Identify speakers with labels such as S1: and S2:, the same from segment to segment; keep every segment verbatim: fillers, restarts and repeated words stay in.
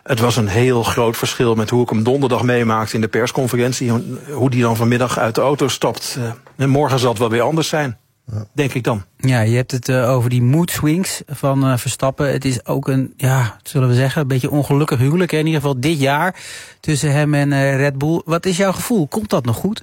S1: Het was een heel groot verschil met hoe ik hem donderdag meemaakte in de persconferentie. Hoe die dan vanmiddag uit de auto stapt. En morgen zal het wel weer anders zijn. Ja. Denk ik dan.
S2: Ja, je hebt het uh, over die mood swings van uh, Verstappen. Het is ook een, ja, zullen we zeggen, een beetje ongelukkig huwelijk. Hè? In ieder geval dit jaar tussen hem en uh, Red Bull. Wat is jouw gevoel? Komt dat nog goed?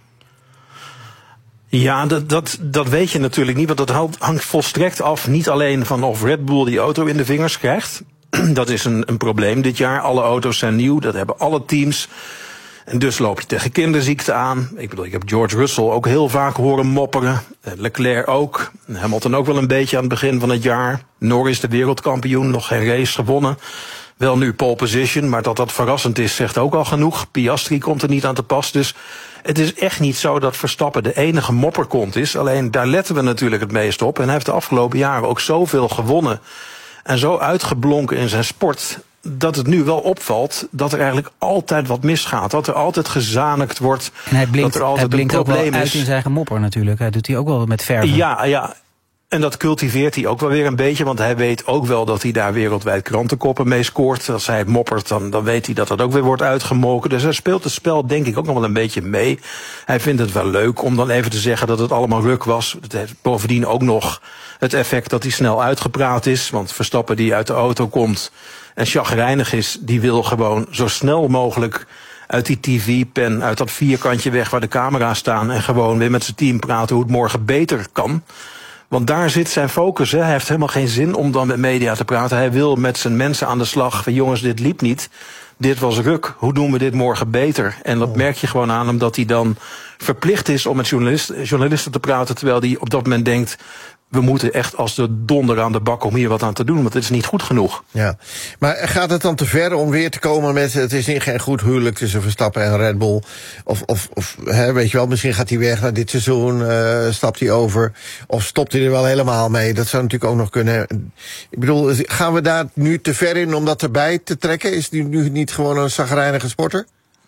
S1: Ja, dat, dat, dat weet je natuurlijk niet. Want dat hangt volstrekt af niet alleen van of Red Bull die auto in de vingers krijgt. Dat is een, een probleem dit jaar. Alle auto's zijn nieuw, dat hebben alle teams. En dus loop je tegen kinderziekte aan. Ik bedoel, ik heb George Russell ook heel vaak horen mopperen. Leclerc ook. Hamilton ook wel een beetje aan het begin van het jaar. Norris de wereldkampioen, nog geen race gewonnen. Wel nu pole position, maar dat dat verrassend is, zegt ook al genoeg. Piastri komt er niet aan te pas. Dus het is echt niet zo dat Verstappen de enige mopperkont is. Alleen daar letten we natuurlijk het meest op. En hij heeft de afgelopen jaren ook zoveel gewonnen. En zo uitgeblonken in zijn sport, dat het nu wel opvalt dat er eigenlijk altijd wat misgaat. Dat er altijd gezanikt wordt.
S2: En hij blinkt,
S1: dat er altijd
S2: hij blinkt
S1: een
S2: ook wel
S1: probleem
S2: uit
S1: is.
S2: in zijn eigen mopper natuurlijk. Hij doet hij ook wel met verven.
S1: Ja, ja. En dat cultiveert hij ook wel weer een beetje. Want hij weet ook wel dat hij daar wereldwijd krantenkoppen mee scoort. Als hij moppert, dan, dan weet hij dat dat ook weer wordt uitgemolken. Dus hij speelt het spel denk ik ook nog wel een beetje mee. Hij vindt het wel leuk om dan even te zeggen dat het allemaal ruk was. Het heeft bovendien ook nog het effect dat hij snel uitgepraat is. Want Verstappen die uit de auto komt en chagrijnig is, die wil gewoon zo snel mogelijk uit die tv-pen, uit dat vierkantje weg waar de camera's staan en gewoon weer met zijn team praten hoe het morgen beter kan. Want daar zit zijn focus. Hè. Hij heeft helemaal geen zin om dan met media te praten. Hij wil met zijn mensen aan de slag van jongens, dit liep niet. Dit was ruk. Hoe doen we dit morgen beter? En dat merk je gewoon aan hem dat hij dan verplicht is om met journalisten, journalisten te praten, terwijl hij op dat moment denkt, we moeten echt als de donder aan de bak om hier wat aan te doen, want het is niet goed genoeg.
S3: Ja, maar gaat het dan te ver om weer te komen met het is niet geen goed huwelijk tussen Verstappen en Red Bull? Of, of, of hè, weet je wel, misschien gaat hij weg na dit seizoen, uh, stapt hij over, of stopt hij er wel helemaal mee? Dat zou natuurlijk ook nog kunnen. Ik bedoel, gaan we daar nu te ver in om dat erbij te trekken? Is hij nu niet gewoon een chagrijnige sporter?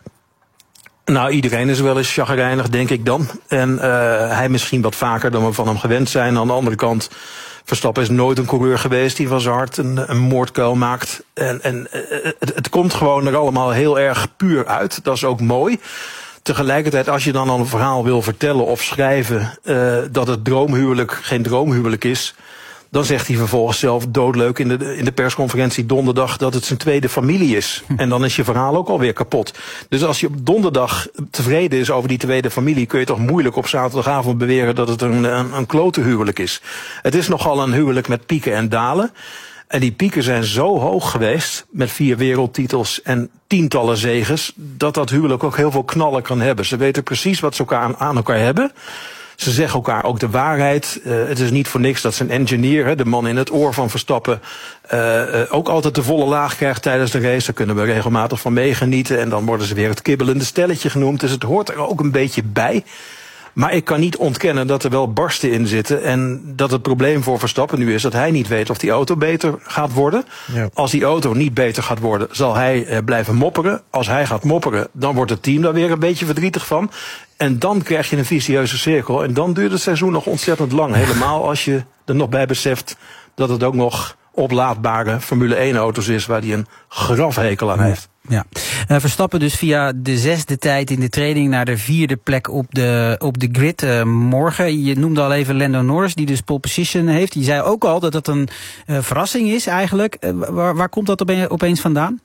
S1: Nou, iedereen is wel eens chagrijnig, denk ik dan. En uh, hij misschien wat vaker dan we van hem gewend zijn. Aan de andere kant, Verstappen is nooit een coureur geweest die van zijn hart een, een moordkuil maakt. En, en uh, het, het komt gewoon er allemaal heel erg puur uit. Dat is ook mooi. Tegelijkertijd, als je dan al een verhaal wil vertellen of schrijven, uh, dat het droomhuwelijk geen droomhuwelijk is, dan zegt hij vervolgens zelf doodleuk in de, in de persconferentie donderdag dat het zijn tweede familie is. En dan is je verhaal ook alweer kapot. Dus als je op donderdag tevreden is over die tweede familie, kun je toch moeilijk op zaterdagavond beweren dat het een, een, een klote huwelijk is. Het is nogal een huwelijk met pieken en dalen. En die pieken zijn zo hoog geweest, met vier wereldtitels en tientallen zeges, dat dat huwelijk ook heel veel knallen kan hebben. Ze weten precies wat ze elkaar aan elkaar hebben. Ze zeggen elkaar ook de waarheid. Uh, het is niet voor niks dat zijn engineer, hè, de man in het oor van Verstappen, uh, uh, ook altijd de volle laag krijgt tijdens de race. Daar kunnen we regelmatig van meegenieten. En dan worden ze weer het kibbelende stelletje genoemd. Dus het hoort er ook een beetje bij. Maar ik kan niet ontkennen dat er wel barsten in zitten. En dat het probleem voor Verstappen nu is dat hij niet weet of die auto beter gaat worden. Ja. Als die auto niet beter gaat worden, zal hij uh, blijven mopperen. Als hij gaat mopperen, dan wordt het team daar weer een beetje verdrietig van. En dan krijg je een vicieuze cirkel. En dan duurt het seizoen nog ontzettend lang. Helemaal als je er nog bij beseft dat het ook nog oplaadbare Formule één auto's is waar hij een grafhekel aan heeft.
S2: Ja. Uh, Verstappen dus via de zesde tijd in de training naar de vierde plek op de, op de grid uh, morgen. Je noemde al even Lando Norris, die dus pole position heeft. Die zei ook al dat dat een uh, verrassing is eigenlijk. Uh, waar, waar komt dat ope- opeens vandaan?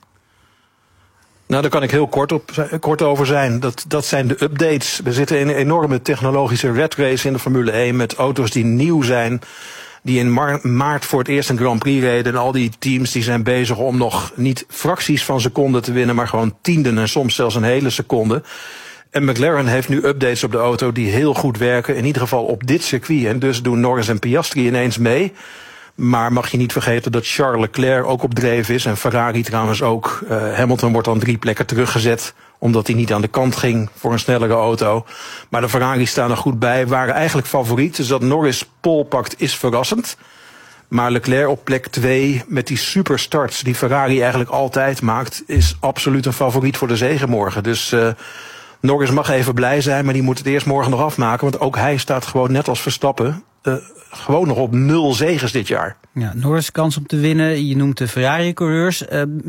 S1: Nou, daar kan ik heel kort, op, kort over zijn. Dat, dat zijn de updates. We zitten in een enorme technologische rat race in de Formule één met auto's die nieuw zijn, die in mar- maart voor het eerst een Grand Prix reden. En al die teams die zijn bezig om nog niet fracties van seconden te winnen, maar gewoon tienden en soms zelfs een hele seconde. En McLaren heeft nu updates op de auto die heel goed werken, in ieder geval op dit circuit. En dus doen Norris en Piastri ineens mee. Maar mag je niet vergeten dat Charles Leclerc ook op dreef is. En Ferrari trouwens ook. Uh, Hamilton wordt dan drie plekken teruggezet, omdat hij niet aan de kant ging voor een snellere auto. Maar de Ferraris staan er goed bij, waren eigenlijk favoriet. Dus dat Norris pole pakt is verrassend. Maar Leclerc op plek twee met die superstarts die Ferrari eigenlijk altijd maakt, is absoluut een favoriet voor de zege morgen. Dus uh, Norris mag even blij zijn, maar die moet het eerst morgen nog afmaken. Want ook hij staat gewoon net als Verstappen Uh, gewoon nog op nul zeges dit jaar.
S2: Ja, Norris kans om te winnen. Je noemt de Ferrari-coureurs. Uh,